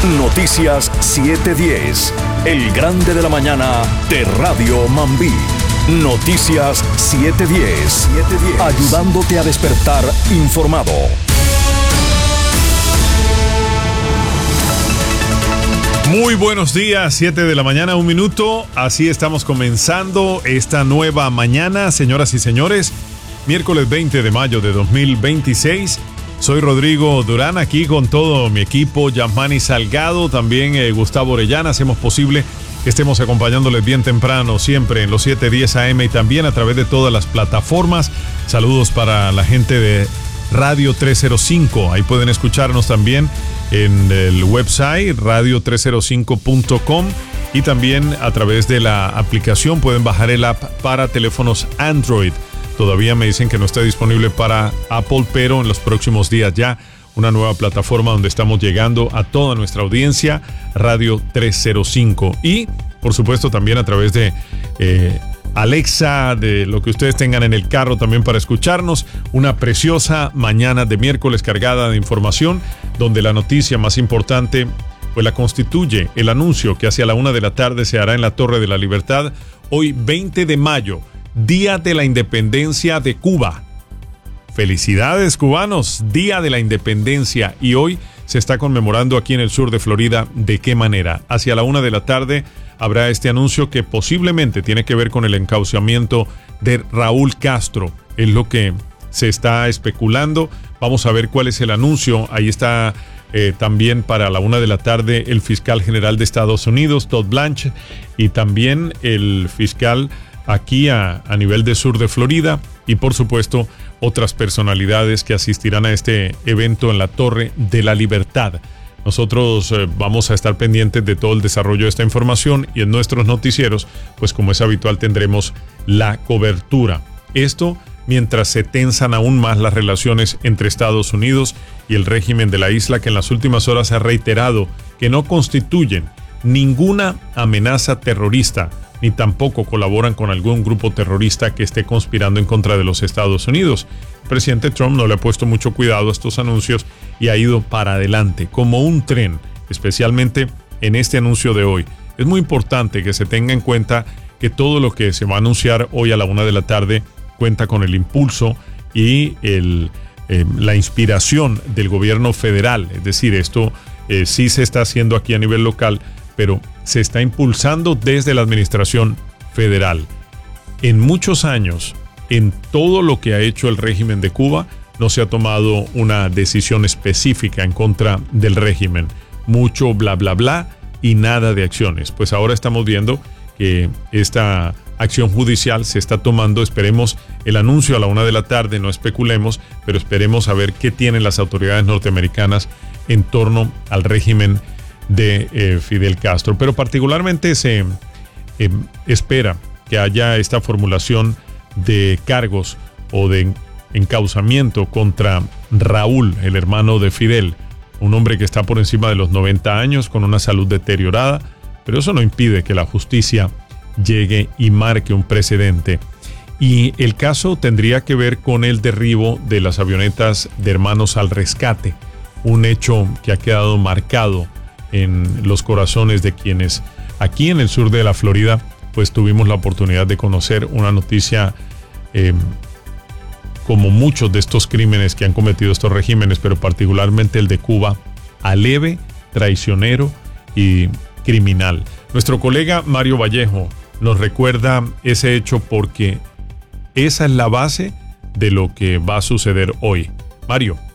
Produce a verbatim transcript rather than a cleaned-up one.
Noticias siete diez, el grande de la mañana de Radio Mambí. Noticias siete diez, ayudándote a despertar informado. Muy buenos días, siete de la mañana, un minuto. Así estamos comenzando esta nueva mañana, señoras y señores. Miércoles veinte de mayo de dos mil veintiséis. Soy Rodrigo Durán, aquí con todo mi equipo, Yasmani Salgado, también eh, Gustavo Orellana. Hacemos posible que estemos acompañándoles bien temprano, siempre en los siete diez A M y también a través de todas las plataformas. Saludos para la gente de Radio trescientos cinco. Ahí pueden escucharnos también en el website radio trescientos cinco punto com y también a través de la aplicación pueden bajar el app para teléfonos Android. Todavía me dicen que no está disponible para Apple, pero en los próximos días ya una nueva plataforma donde estamos llegando a toda nuestra audiencia, Radio trescientos cinco. Y, por supuesto, también a través de eh, Alexa, de lo que ustedes tengan en el carro también para escucharnos. Una preciosa mañana de miércoles cargada de información, donde la noticia más importante pues la constituye el anuncio que hacia la una de la tarde se hará en la Torre de la Libertad, hoy veinte de mayo. Día de la Independencia de Cuba. Felicidades, cubanos, Día de la Independencia. Y hoy se está conmemorando aquí en el sur de Florida. ¿De qué manera? Hacia la una de la tarde habrá este anuncio que posiblemente tiene que ver con el encauzamiento de Raúl Castro. Es lo que se está especulando. Vamos a ver cuál es el anuncio. Ahí está eh, también para la una de la tarde el fiscal general de Estados Unidos, Todd Blanche, y también el fiscal aquí a, a nivel de sur de Florida, y por supuesto otras personalidades que asistirán a este evento en la Torre de la Libertad. Nosotros eh, vamos a estar pendientes de todo el desarrollo de esta información y en nuestros noticieros, pues como es habitual, tendremos la cobertura. Esto mientras se tensan aún más las relaciones entre Estados Unidos y el régimen de la isla, que en las últimas horas ha reiterado que no constituyen ninguna amenaza terrorista, ni tampoco colaboran con algún grupo terrorista que esté conspirando en contra de los Estados Unidos. El presidente Trump no le ha puesto mucho cuidado a estos anuncios y ha ido para adelante, como un tren, especialmente en este anuncio de hoy. Es muy importante que se tenga en cuenta que todo lo que se va a anunciar hoy a la una de la tarde cuenta con el impulso y el, eh, la inspiración del gobierno federal. Es decir, esto eh, sí se está haciendo aquí a nivel local, pero se está impulsando desde la administración federal. En muchos años, en todo lo que ha hecho el régimen de Cuba, no se ha tomado una decisión específica en contra del régimen. Mucho bla bla bla y nada de acciones. Pues ahora estamos viendo que esta acción judicial se está tomando. Esperemos el anuncio a la una de la tarde, no especulemos, pero esperemos a ver qué tienen las autoridades norteamericanas en torno al régimen de eh, Fidel Castro. Pero particularmente se eh, espera que haya esta formulación de cargos o de encauzamiento contra Raúl, el hermano de Fidel, un hombre que está por encima de los noventa años con una salud deteriorada, pero eso no impide que la justicia llegue y marque un precedente. Y el caso tendría que ver con el derribo de las avionetas de Hermanos al Rescate, un hecho que ha quedado marcado en los corazones de quienes aquí en el sur de la Florida pues tuvimos la oportunidad de conocer una noticia eh, como muchos de estos crímenes que han cometido estos regímenes, pero particularmente el de Cuba, aleve, traicionero y criminal. Nuestro colega Mario Vallejo nos recuerda ese hecho porque esa es la base de lo que va a suceder hoy. Mario.